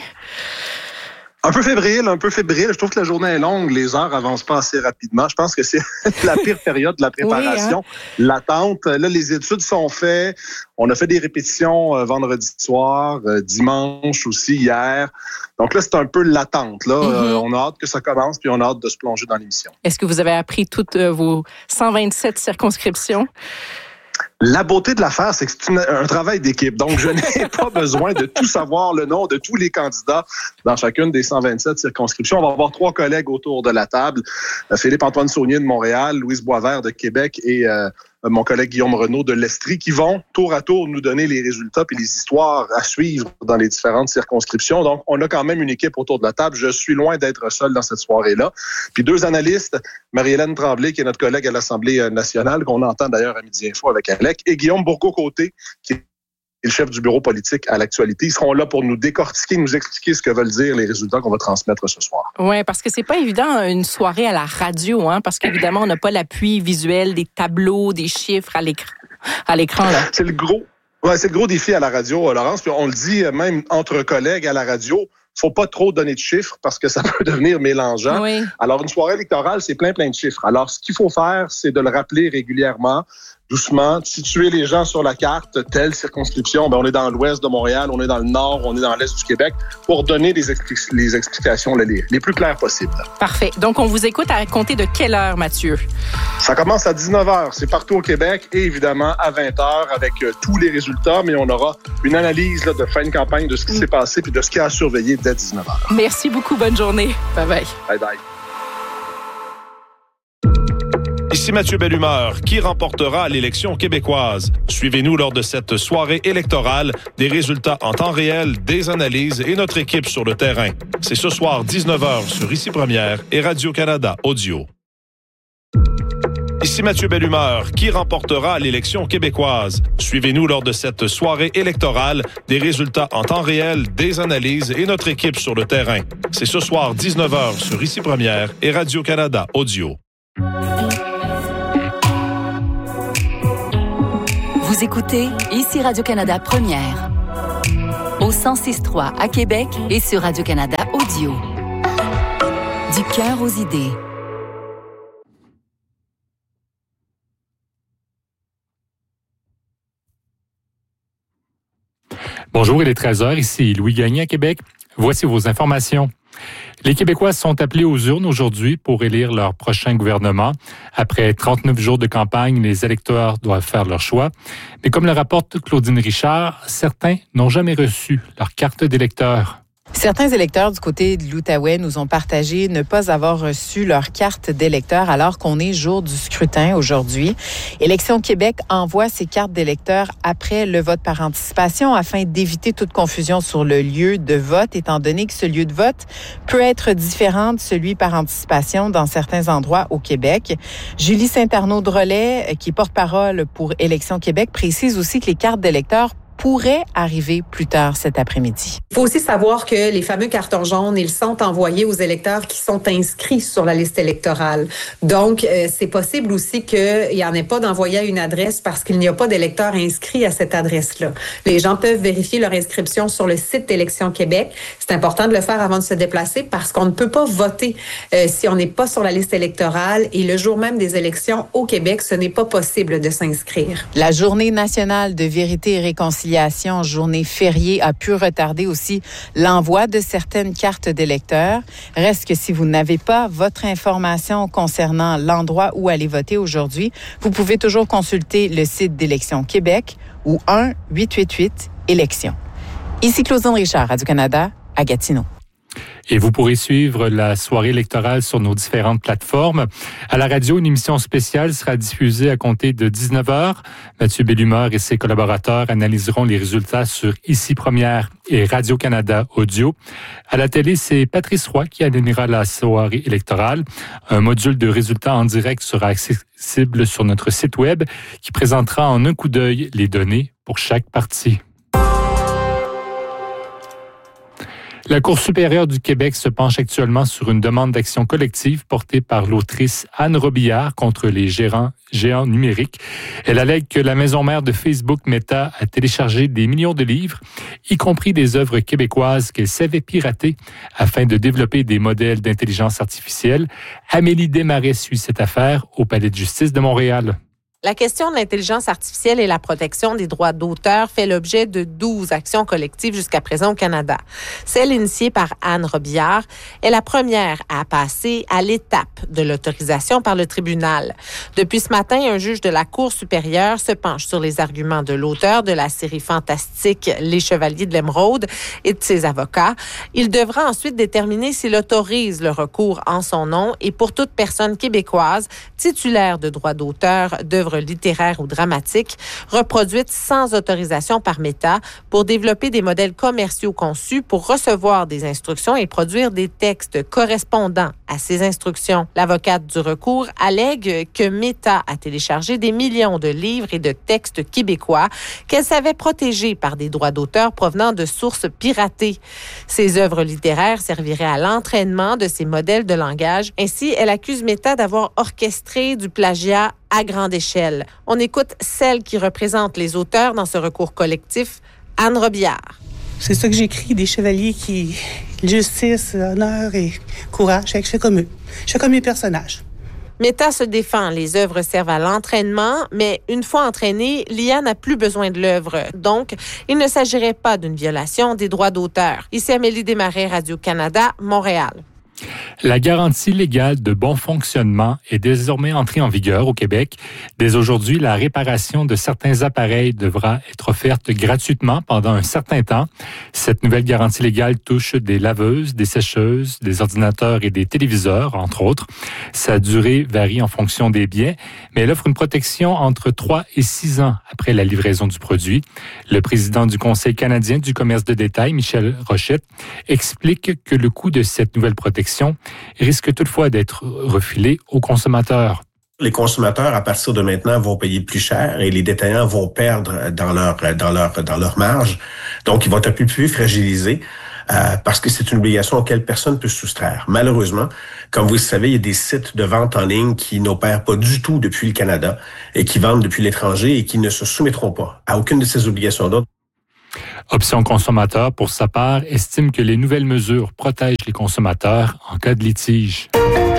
Un peu fébrile. Je trouve que la journée est longue, les heures avancent pas assez rapidement. Je pense que c'est la pire période de la préparation. Oui, hein? L'attente. Là, les études sont faites. On a fait des répétitions vendredi soir, dimanche aussi, hier. Donc là, c'est un peu l'attente. Là. On a hâte que ça commence, puis on a hâte de se plonger dans l'émission. Est-ce que vous avez appris toutes vos 127 circonscriptions? La beauté de l'affaire, c'est que c'est un travail d'équipe. Donc, je n'ai pas besoin de tout savoir le nom de tous les candidats dans chacune des 127 circonscriptions. On va avoir 3 collègues autour de la table. Philippe-Antoine Saunier de Montréal, Louise Boisvert de Québec et mon collègue Guillaume Renaud de l'Estrie, qui vont tour à tour nous donner les résultats et les histoires à suivre dans les différentes circonscriptions. Donc, on a quand même une équipe autour de la table. Je suis loin d'être seul dans cette soirée-là. Puis 2 analystes, Marie-Hélène Tremblay, qui est notre collègue à l'Assemblée nationale, qu'on entend d'ailleurs à Midi Info avec Alec, et Guillaume Bourgault-Côté, qui est le chef du bureau politique à l'actualité. Ils seront là pour nous décortiquer, nous expliquer ce que veulent dire les résultats qu'on va transmettre ce soir. Oui, parce que c'est pas évident une soirée à la radio, hein, parce qu'évidemment, on n'a pas l'appui visuel des tableaux, des chiffres à l'écran. Là. C'est le gros défi à la radio, Laurence. Puis on le dit même entre collègues à la radio. Faut pas trop donner de chiffres parce que ça peut devenir mélangeant. Oui. Alors, une soirée électorale, c'est plein de chiffres. Alors, ce qu'il faut faire, c'est de le rappeler régulièrement, doucement, situer les gens sur la carte, telle circonscription, on est dans l'ouest de Montréal, on est dans le nord, on est dans l'est du Québec, pour donner les explications les plus claires possibles. Parfait. Donc, on vous écoute à compter de quelle heure, Mathieu? Ça commence à 19h. C'est partout au Québec et évidemment à 20h avec tous les résultats, mais on aura une analyse de fin de campagne de ce qui s'est passé puis de ce qui a surveillé dès 19h. Merci beaucoup. Bonne journée. Bye-bye. Bye-bye. Ici Mathieu Bellumeur, qui remportera l'élection québécoise. Suivez-nous lors de cette soirée électorale, des résultats en temps réel, des analyses et notre équipe sur le terrain. C'est ce soir 19h sur Ici Première et Radio-Canada Audio. Ici Mathieu Bellumeur, qui remportera l'élection québécoise. Suivez-nous lors de cette soirée électorale, des résultats en temps réel, des analyses et notre équipe sur le terrain. C'est ce soir 19h sur Ici Première et Radio-Canada Audio. Vous écoutez Ici Radio-Canada Première, au 106.3 à Québec et sur Radio-Canada Audio. Du cœur aux idées. Bonjour, il est 13h, ici Louis Gagné à Québec. Voici vos informations. Les Québécois sont appelés aux urnes aujourd'hui pour élire leur prochain gouvernement. Après 39 jours de campagne, les électeurs doivent faire leur choix. Mais comme le rapporte Claudine Richard, certains n'ont jamais reçu leur carte d'électeur. Certains électeurs du côté de l'Outaouais nous ont partagé ne pas avoir reçu leur carte d'électeur alors qu'on est jour du scrutin aujourd'hui. Élections Québec envoie ses cartes d'électeurs après le vote par anticipation afin d'éviter toute confusion sur le lieu de vote, étant donné que ce lieu de vote peut être différent de celui par anticipation dans certains endroits au Québec. Julie Saint-Arnaud-Drolet, qui est porte-parole pour Élections Québec, précise aussi que les cartes d'électeurs pourrait arriver plus tard cet après-midi. Il faut aussi savoir que les fameux cartons jaunes, ils sont envoyés aux électeurs qui sont inscrits sur la liste électorale. Donc, c'est possible aussi qu'il n'y en ait pas d'envoyé à une adresse parce qu'il n'y a pas d'électeurs inscrits à cette adresse-là. Les gens peuvent vérifier leur inscription sur le site d'Élections Québec. C'est important de le faire avant de se déplacer parce qu'on ne peut pas voter si on n'est pas sur la liste électorale et le jour même des élections au Québec, ce n'est pas possible de s'inscrire. La Journée nationale de vérité et réconciliation, journée fériée, a pu retarder aussi l'envoi de certaines cartes d'électeurs. Reste que si vous n'avez pas votre information concernant l'endroit où aller voter aujourd'hui, vous pouvez toujours consulter le site d'Élections Québec ou 1-888-élections. Ici Claudine Richard, Radio-Canada, à Gatineau. Et vous pourrez suivre la soirée électorale sur nos différentes plateformes. À la radio, une émission spéciale sera diffusée à compter de 19h. Mathieu Bellumeur et ses collaborateurs analyseront les résultats sur Ici Première et Radio-Canada Audio. À la télé, c'est Patrice Roy qui animera la soirée électorale. Un module de résultats en direct sera accessible sur notre site web qui présentera en un coup d'œil les données pour chaque parti. La Cour supérieure du Québec se penche actuellement sur une demande d'action collective portée par l'autrice Anne Robillard contre les géants numériques. Elle allègue que la maison mère de Facebook, Meta, a téléchargé des millions de livres, y compris des œuvres québécoises qu'elle savait pirater afin de développer des modèles d'intelligence artificielle. Amélie Desmarais suit cette affaire au Palais de justice de Montréal. La question de l'intelligence artificielle et la protection des droits d'auteur fait l'objet de 12 actions collectives jusqu'à présent au Canada. Celle initiée par Anne Robillard est la première à passer à l'étape de l'autorisation par le tribunal. Depuis ce matin, un juge de la Cour supérieure se penche sur les arguments de l'auteur de la série fantastique Les Chevaliers de l'Émeraude et de ses avocats. Il devra ensuite déterminer s'il autorise le recours en son nom et pour toute personne québécoise titulaire de droits d'auteur d'œuvres littéraires ou dramatiques reproduites sans autorisation par Meta pour développer des modèles commerciaux conçus pour recevoir des instructions et produire des textes correspondant à ces instructions. L'avocate du recours allègue que Meta a téléchargé des millions de livres et de textes québécois qu'elle savait protéger par des droits d'auteur provenant de sources piratées. Ces œuvres littéraires serviraient à l'entraînement de ces modèles de langage. Ainsi, elle accuse Meta d'avoir orchestré du plagiat à grande échelle. On écoute celle qui représente les auteurs dans ce recours collectif, Anne Robillard. C'est ça que j'écris, des chevaliers justice, honneur et courage. Je fais comme eux. Je fais comme mes personnages. Meta se défend. Les œuvres servent à l'entraînement, mais une fois entraînée, l'IA n'a plus besoin de l'œuvre. Donc, il ne s'agirait pas d'une violation des droits d'auteur. Ici Amélie Desmarais, Radio-Canada, Montréal. La garantie légale de bon fonctionnement est désormais entrée en vigueur au Québec. Dès aujourd'hui, la réparation de certains appareils devra être offerte gratuitement pendant un certain temps. Cette nouvelle garantie légale touche des laveuses, des sécheuses, des ordinateurs et des téléviseurs, entre autres. Sa durée varie en fonction des biens, mais elle offre une protection entre 3 et 6 ans après la livraison du produit. Le président du Conseil canadien du commerce de détail, Michel Rochette, explique que le coût de cette nouvelle protection risque toutefois d'être refilé aux consommateurs. Les consommateurs, à partir de maintenant, vont payer plus cher et les détaillants vont perdre dans leur marge. Donc, ils vont être un peu plus fragilisés parce que c'est une obligation auquel personne ne peut se soustraire. Malheureusement, comme vous le savez, il y a des sites de vente en ligne qui n'opèrent pas du tout depuis le Canada et qui vendent depuis l'étranger et qui ne se soumettront pas à aucune de ces obligations-là. Option Consommateur, pour sa part, estime que les nouvelles mesures protègent les consommateurs en cas de litige.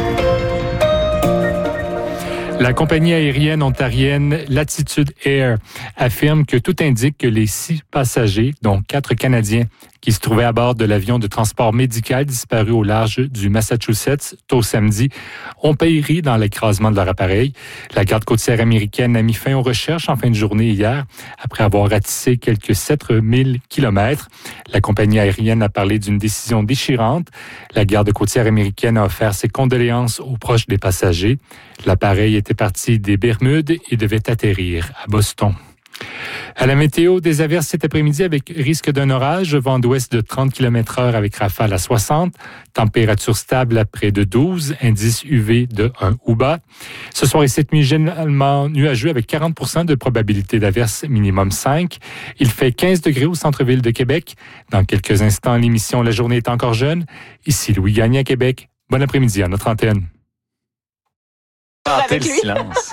La compagnie aérienne ontarienne Latitude Air affirme que tout indique que les 6 passagers, dont 4 Canadiens, qui se trouvaient à bord de l'avion de transport médical disparu au large du Massachusetts tôt samedi, ont péri dans l'écrasement de leur appareil. La garde côtière américaine a mis fin aux recherches en fin de journée hier, après avoir ratissé quelques 7000 kilomètres. La compagnie aérienne a parlé d'une décision déchirante. La garde côtière américaine a offert ses condoléances aux proches des passagers. L'appareil était parti des Bermudes et devait atterrir à Boston. À la météo, des averses cet après-midi avec risque d'un orage, vent d'ouest de 30 km/h avec rafale à 60, température stable à près de 12, indice UV de 1 ou bas. Ce soir et cette nuit, généralement nuageux avec 40% de probabilité d'averse, minimum 5. Il fait 15 degrés au centre-ville de Québec. Dans quelques instants, l'émission La journée est encore jeune. Ici Louis Gagné à Québec. Bon après-midi à notre antenne. Tentez le silence.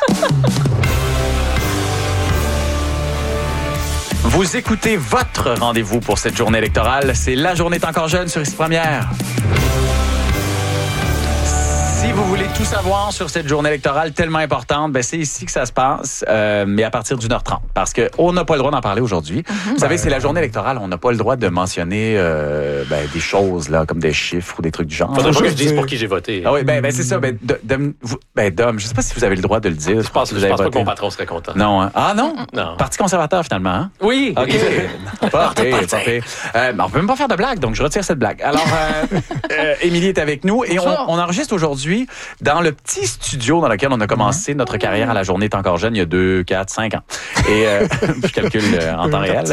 Vous écoutez votre rendez-vous pour cette journée électorale. C'est La journée est encore jeune sur Ici Première. Si vous voulez tout savoir sur cette journée électorale tellement importante, ben c'est ici que ça se passe, mais à partir d'1h30. Parce qu'on n'a pas le droit d'en parler aujourd'hui. Vous savez, c'est la journée électorale, on n'a pas le droit de mentionner des choses là, comme des chiffres ou des trucs du genre. Faudrait pas que je dise pour qui j'ai voté. Ah oui, c'est ça. Dom, je sais pas si vous avez le droit de le dire. Je pense pas que mon patron serait content. Non, hein? Ah non? Non. Parti conservateur finalement, hein? Oui. OK. Pas pire. On peut même pas faire de blague, donc je retire cette blague. Alors, Émilie est avec nous et on enregistre aujourd'hui dans le petit studio dans lequel on a commencé notre carrière à La journée est encore jeune il y a 2, 4, 5 ans. Et je calcule en temps réel.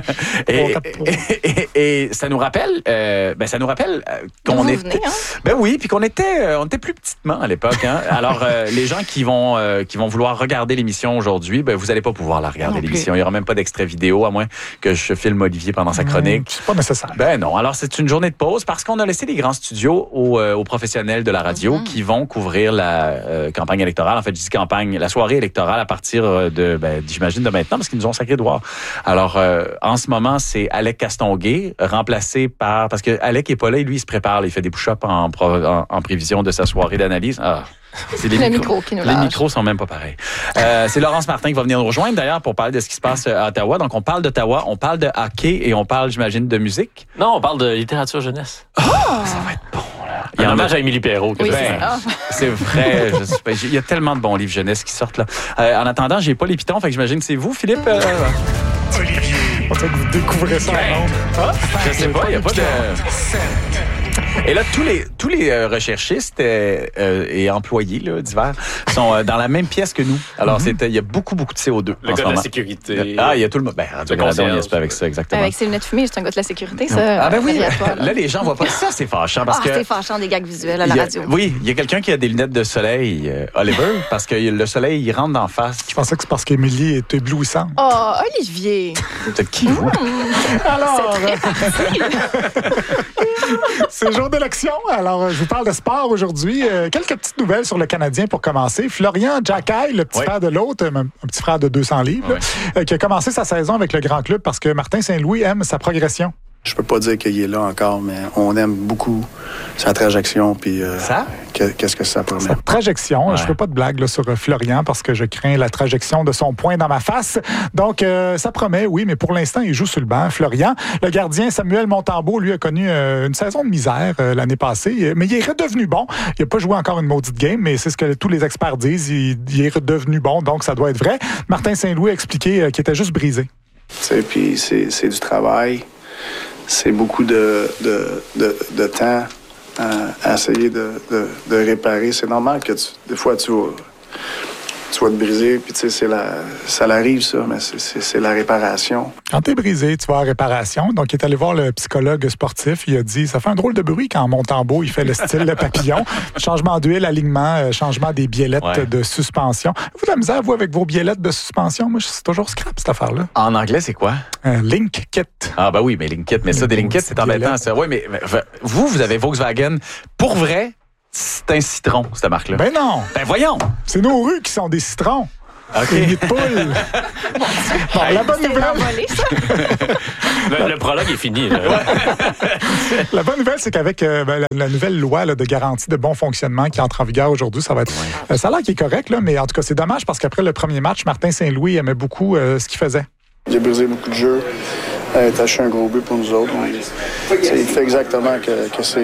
Et ça nous rappelle qu'on était... Ben oui, puis qu'on était plus petitement à l'époque. Hein? Alors, les gens qui vont vouloir regarder l'émission aujourd'hui, ben vous n'allez pas pouvoir la regarder, l'émission. Il n'y aura même pas d'extrait vidéo, à moins que je filme Olivier pendant sa chronique. C'est pas nécessaire. Ben non. Alors, c'est une journée de pause parce qu'on a laissé les grands studios aux professionnels de la radio qui vont couvrir la campagne électorale. En fait, je dis campagne, la soirée électorale à partir j'imagine de maintenant, parce qu'ils nous ont sacré de voir. Alors, en ce moment, c'est Alec Castonguay, remplacé par... Parce que Alec est pas là, et lui, il se prépare, il fait des push-ups en prévision de sa soirée d'analyse. Ah. C'est les micros qui nous lâchent. Les micros sont même pas pareils. C'est Laurence Martin qui va venir nous rejoindre, d'ailleurs, pour parler de ce qui se passe à Ottawa. Donc, on parle d'Ottawa, on parle de hockey et on parle, j'imagine, de musique. Non, on parle de littérature jeunesse. Ça va être bon. Il y a un hommage à Émilie Perrault. C'est vrai. Il y a tellement de bons livres jeunesse qui sortent là. En attendant, j'ai pas les pitons, fait que j'imagine que c'est vous, Philippe. Olivier. On sait que vous découvrez ça en Je sais pas, il n'y a pas de... Et là, tous les recherchistes et employés là, divers sont dans la même pièce que nous. Alors, il y a beaucoup de CO2 le en ce gars de moment. la sécurité. Ah, il y a tout le monde. Radio-Canada, on y est avec ça, exactement. Avec ses lunettes fumées, c'est un gars de la sécurité, ça. Ah ben oui, là, les gens voient pas ça, c'est fâchant. Parce que c'est fâchant, des gags visuels à la radio. Oui, il y a quelqu'un qui a des lunettes de soleil, Oliver, parce que le soleil, il rentre d'en face. Je pensais que c'est parce qu'Émilie est éblouissante. Oh, Olivier! De qui, vous? Alors, c'est jour d'élection. Alors, je vous parle de sport aujourd'hui. Quelques petites nouvelles sur le Canadien pour commencer. Florian Jacquet, le petit frère de l'autre, un petit frère de 200 livres, qui a commencé sa saison avec le grand club parce que Martin Saint-Louis aime sa progression. Je peux pas dire qu'il est là encore, mais on aime beaucoup sa trajection. Puis qu'est-ce que ça promet? Sa trajection. Je fais pas de blague là, sur Florian parce que je crains la trajection de son poing dans ma face. Donc, ça promet, oui, mais pour l'instant, il joue sur le banc. Florian, le gardien Samuel Montembeault, lui, a connu une saison de misère l'année passée, mais il est redevenu bon. Il n'a pas joué encore une maudite game, mais c'est ce que tous les experts disent. Il est redevenu bon, donc ça doit être vrai. Martin Saint-Louis a expliqué qu'il était juste brisé. Puis c'est du travail. C'est beaucoup de temps à essayer de réparer. C'est normal que des fois, tu vas te briser, puis tu sais, ça l'arrive, ça, mais c'est la réparation. Quand t'es brisé, tu vas à la réparation. Donc, il est allé voir le psychologue sportif. Il a dit, ça fait un drôle de bruit quand Montembeault, il fait le style de papillon. Changement d'huile, alignement, changement des biellettes de suspension. Vous, de la misère, vous, avec vos biellettes de suspension? Moi, c'est toujours scrap, cette affaire-là. En anglais, c'est quoi? Link Kit. Ah, ben oui, mais Link Kit. Mais ça, des Link Kits, c'est embêtant. Oui, mais vous avez Volkswagen. Pour vrai, c'est un citron, cette marque-là. Ben non! Ben voyons! C'est nos rues qui sont des citrons. OK. Des nids de poule. Bon, la bonne nouvelle... le prologue est fini. Là. La bonne nouvelle, c'est qu'avec la nouvelle loi là, de garantie de bon fonctionnement qui entre en vigueur aujourd'hui, ça va être... ça a l'air qui est correct, là, mais en tout cas, c'est dommage parce qu'après le premier match, Martin Saint-Louis aimait beaucoup ce qu'il faisait. Il a brisé beaucoup de jeux. Il a taché un gros but pour nous autres. Il fait exactement ce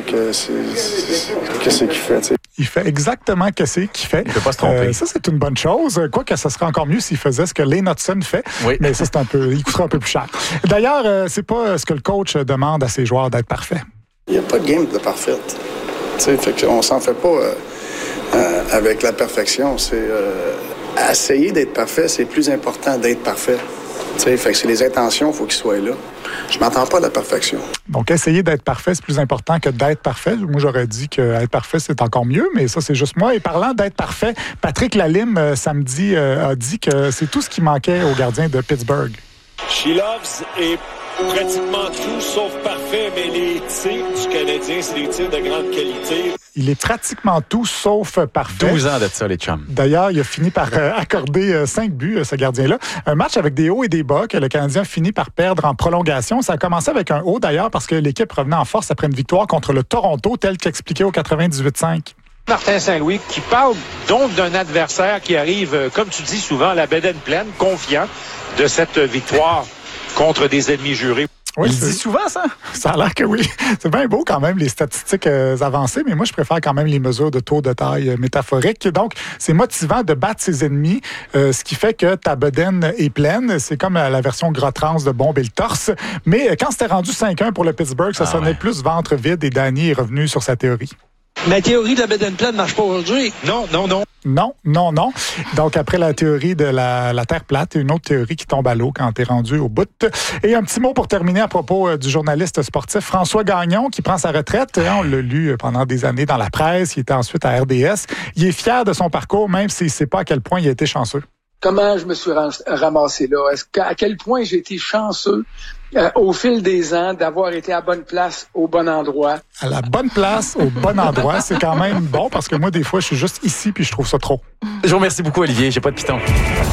qu'il fait. T'sais. Il fait exactement ce qu'il fait. Il ne peut pas se tromper. Ça, c'est une bonne chose. Quoique, ça serait encore mieux s'il faisait ce que Lane Hudson fait. Oui. Mais ça, il coûterait un peu plus cher. D'ailleurs, c'est pas ce que le coach demande à ses joueurs d'être parfaits. Il n'y a pas de game de parfaite. On s'en fait pas avec la perfection. C'est essayer d'être parfait, c'est plus important d'être parfait. Fait que c'est les intentions, il faut qu'ils soient là. Je m'attends pas à la perfection. Donc, essayer d'être parfait, c'est plus important que d'être parfait. Moi, j'aurais dit qu'être parfait, c'est encore mieux, mais ça, c'est juste moi. Et parlant d'être parfait, Patrick Lalime, samedi, a dit que c'est tout ce qui manquait au gardien de Pittsburgh. She loves est pratiquement tout sauf parfait, mais les tirs du Canadien, c'est des tirs de grande qualité. Il est pratiquement tout sauf parfait. 12 ans de ça, les chums. D'ailleurs, il a fini par accorder 5 buts, ce gardien-là. Un match avec des hauts et des bas que le Canadien finit par perdre en prolongation. Ça a commencé avec un haut, d'ailleurs, parce que l'équipe revenait en force après une victoire contre le Toronto, tel qu'expliqué au 98-5. Martin Saint-Louis qui parle donc d'un adversaire qui arrive, comme tu dis souvent, à la bedaine pleine, confiant de cette victoire contre des ennemis jurés. Oui, il dit souvent ça? Ça a l'air que oui. C'est bien beau quand même, les statistiques avancées, mais moi, je préfère quand même les mesures de taux de taille métaphoriques. Donc, c'est motivant de battre ses ennemis, ce qui fait que ta bedaine est pleine. C'est comme la version gras trans de bomber le torse. Mais quand c'était rendu 5-1 pour le Pittsburgh, ça sonnait plus ventre vide et Danny est revenu sur sa théorie. Ma théorie de la bedaine pleine ne marche pas aujourd'hui. Non. Non. Donc, après la théorie de la Terre plate, une autre théorie qui tombe à l'eau quand t'es rendu au bout. Et un petit mot pour terminer à propos du journaliste sportif François Gagnon qui prend sa retraite. On l'a lu pendant des années dans la presse. Il était ensuite à RDS. Il est fier de son parcours, même s'il ne sait pas à quel point il a été chanceux. Comment je me suis ramassé là? À quel point j'ai été chanceux au fil des ans d'avoir été à bonne place, au bon endroit? À la bonne place, au bon endroit, c'est quand même bon parce que moi, des fois, je suis juste ici puis je trouve ça trop. Je vous remercie beaucoup, Olivier. J'ai pas de piton.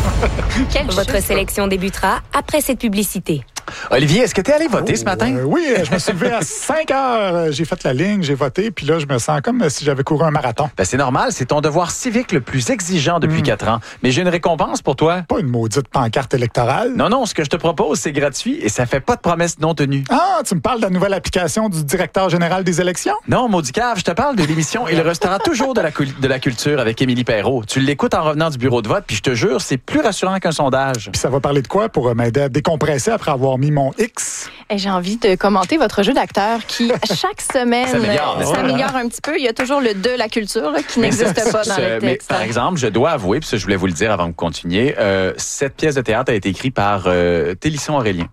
Votre sélection débutera après cette publicité. Olivier, est-ce que tu es allé voter ce matin? Oui, je me suis levé à 5 heures. J'ai fait la ligne, j'ai voté, puis là, je me sens comme si j'avais couru un marathon. Ben, c'est normal, c'est ton devoir civique le plus exigeant depuis 4 ans. Mais j'ai une récompense pour toi. Pas une maudite pancarte électorale. Non, ce que je te propose, c'est gratuit et ça fait pas de promesses non tenues. Ah, tu me parles de la nouvelle application du directeur général des élections? Non, maudit cave, je te parle de l'émission Il restera toujours de la culture avec Émilie Perrault. Tu l'écoutes en revenant du bureau de vote, puis je te jure, c'est plus rassurant qu'un sondage. Puis ça va parler de quoi pour m'aider à décompresser après avoir mis mon X? J'ai envie de commenter votre jeu d'acteur qui, chaque semaine, s'améliore un petit peu. Il y a toujours le de la culture là, qui n'existe pas dans le texte. Mais, par exemple, je dois avouer, puis ça, je voulais vous le dire avant que vous continuiez, cette pièce de théâtre a été écrite par Télisson Aurélien.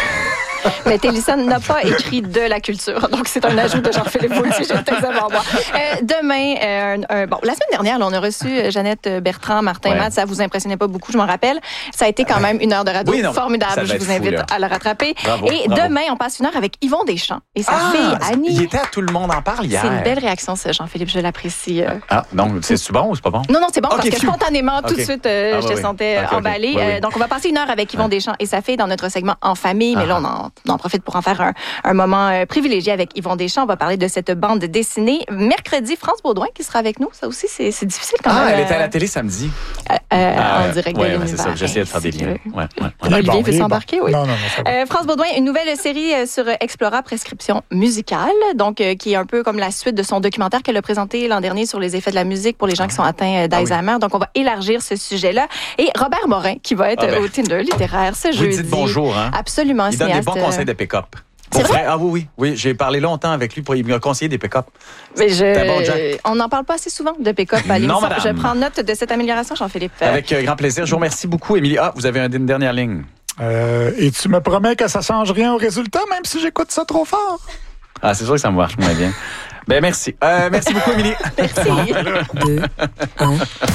Mais Télisson n'a pas écrit de la culture. Donc, c'est un ajout de Jean-Philippe Vautier. J'ai peut-être savoir moi. Demain, la semaine dernière, là, on a reçu Jeannette Bertrand, Martin Matt. Ça vous impressionnait pas beaucoup, je m'en rappelle. Ça a été quand même une heure de radio formidable. Je vous invite à le rattraper. Bravo. Demain, on passe une heure avec Yvon Deschamps et sa fille Annie. Il était à Tout le monde en parle hier. C'est une belle réaction, ça, Jean-Philippe. Je l'apprécie. Non, c'est bon ou c'est pas bon? Non, c'est bon parce que spontanément, tout de suite, je te sentais emballée. Donc, on va passer une heure avec Yvon Deschamps et sa fille dans notre segment En famille. Mais là, on en profite pour en faire un moment privilégié avec Yvon Deschamps. On va parler de cette bande dessinée. Mercredi, France Baudouin qui sera avec nous. Ça aussi, c'est difficile quand même. Ah, elle était à la télé samedi. En direct de l'univers. C'est ça. J'essayais de faire des liens. Olivier veut s'embarquer, oui. Non, ça va. France Baudouin, une nouvelle série sur Explora Prescription musicale, donc qui est un peu comme la suite de son documentaire qu'elle a présenté l'an dernier sur les effets de la musique pour les gens qui sont atteints d'Alzheimer. Donc, on va élargir ce sujet-là. Et Robert Morin, qui va être au Tinder littéraire ce jeudi. Vous dites bonjour, hein? Absolument. Il donne des bons conseils de pick-up. C'est vrai? Ah oui. J'ai parlé longtemps avec lui il m'a conseillé des pick-up. Mais on n'en parle pas assez souvent de pick-up à l'émission. Non, je prends note de cette amélioration, Jean-Philippe. Avec grand plaisir. Je vous remercie beaucoup, Émilie. Ah, vous avez une dernière ligne. Et tu me promets que ça change rien au résultat, même si j'écoute ça trop fort? Ah, c'est sûr que ça me marche moins bien. Ben, merci. Merci beaucoup, Émilie. Merci. 2, 1...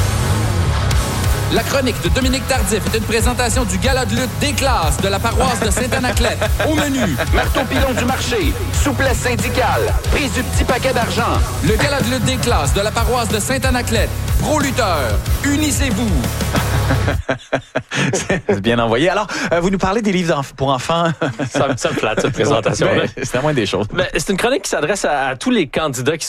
La chronique de Dominique Tardif est une présentation du gala de lutte des classes de la paroisse de Sainte-Anaclette. Au menu, marteau-pilon du marché, souplesse syndicale, prise du petit paquet d'argent. Le gala de lutte des classes de la paroisse de Sainte-Anaclette. Pro-lutteur, unissez-vous. C'est bien envoyé. Alors, vous nous parlez des livres pour enfants. Ça me flatte, cette présentation-là. C'est la moindre des choses. C'est une chronique qui s'adresse à tous les candidats qui